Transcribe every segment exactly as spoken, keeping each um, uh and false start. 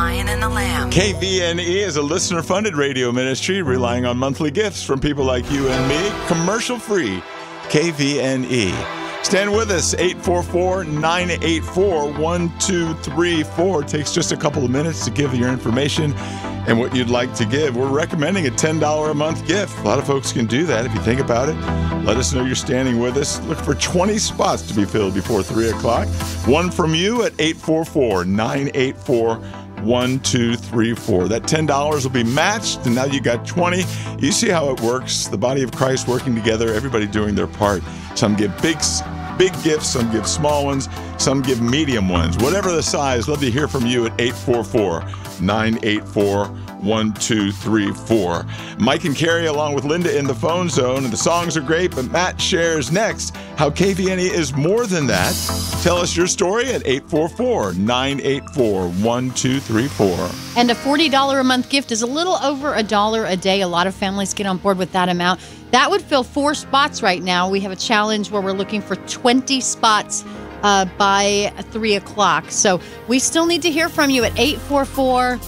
Lion and the Lamb. K V N E is a listener-funded radio ministry relying on monthly gifts from people like you and me. Commercial-free. K V N E. Stand with us, eight four four, nine eight four, one two three four. It takes just a couple of minutes to give your information and what you'd like to give. We're recommending a ten dollars a month gift. A lot of folks can do that if you think about it. Let us know you're standing with us. Look for twenty spots to be filled before three o'clock. One from you at eight four four, nine eight four, one two three four. That ten dollars will be matched, and now you got twenty. You see how it works. The body of Christ working together, everybody doing their part. Some give big, big gifts, some give small ones, some give medium ones. Whatever the size, love to hear from you at eight four four, nine eight four, one two three four. Mike and Carrie along with Linda in the phone zone, and the songs are great, but Matt shares next how K V N E is more than that. Tell us your story at eight four four, nine eight four, one two three four. And a forty dollars a month gift is a little over a dollar a day. A lot of families get on board with that amount. That would fill four spots right now. We have a challenge where we're looking for twenty spots uh, by three o'clock. So we still need to hear from you at eight four four,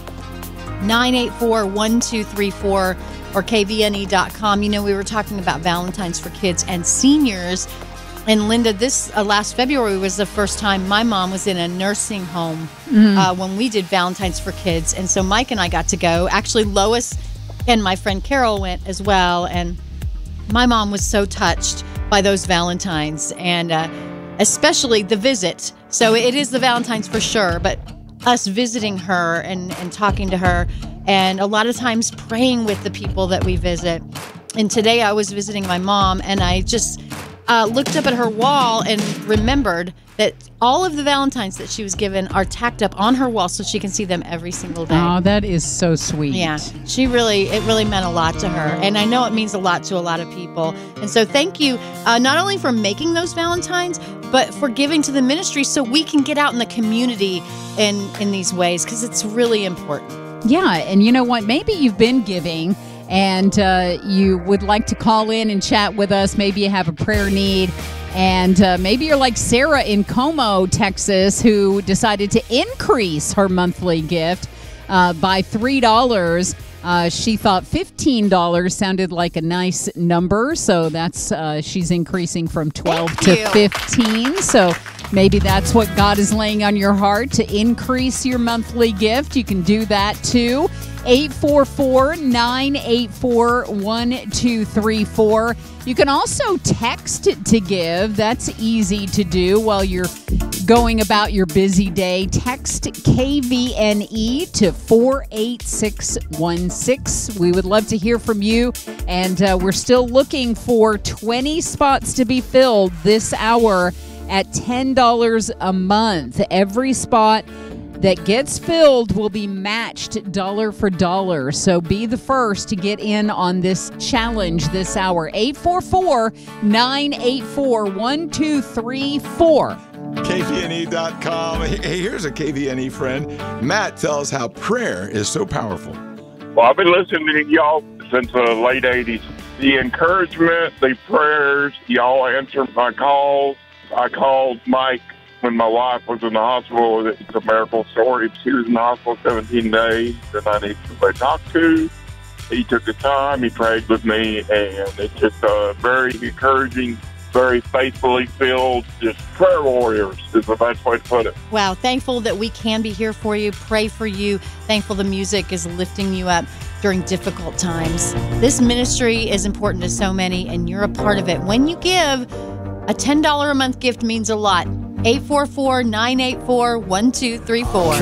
nine eight four, one two three four or K V N E dot com. You know, we were talking about Valentine's for kids and seniors. And Linda, this uh, last February was the first time my mom was in a nursing home mm. uh, when we did Valentine's for kids. And so Mike and I got to go. Actually, Lois and my friend Carol went as well. And my mom was so touched by those Valentines, and uh, especially the visit. So it is the Valentines for sure, but us visiting her and, and talking to her, and a lot of times praying with the people that we visit. And today I was visiting my mom, and I just uh, looked up at her wall and remembered that all of the Valentines that she was given are tacked up on her wall so she can see them every single day. Oh, that is so sweet. Yeah, she really, it really meant a lot to her. And I know it means a lot to a lot of people. And so thank you, uh, not only for making those Valentines, but for giving to the ministry so we can get out in the community in, in these ways, because it's really important. Yeah, and you know what? Maybe you've been giving and uh, you would like to call in and chat with us. Maybe you have a prayer need. And uh, maybe you're like Sarah in Como, Texas, who decided to increase her monthly gift uh, by three dollars. Uh, she thought fifteen dollars sounded like a nice number. So that's uh, she's increasing from twelve Thank to you. fifteen. So maybe that's what God is laying on your heart, to increase your monthly gift. You can do that too. eight four four, nine eight four, one two three four. You can also text to give. That's easy to do while you're going about your busy day. Text K V N E to four eight six one six. We would love to hear from you. And uh, we're still looking for twenty spots to be filled this hour at ten dollars a month. Every spot that gets filled will be matched dollar for dollar. So be the first to get in on this challenge this hour. eight four four, nine eight four, one two three four. K V N E dot com. Hey, here's a K V N E friend. Matt tells how prayer is so powerful. Well, I've been listening to y'all since the late eighties. The encouragement, the prayers, y'all answer my calls. I called Mike when my wife was in the hospital. It's a miracle story. She was in the hospital seventeen days, and I needed somebody to talk to. He took the time. He prayed with me, and it's just a very encouraging, very faithfully filled, just prayer warriors is the best way to put it. Wow, thankful that we can be here for you, pray for you. Thankful the music is lifting you up during difficult times. This ministry is important to so many, and you're a part of it. When you give, a ten dollars a month gift means a lot. eight four four, nine eight four, one two three four.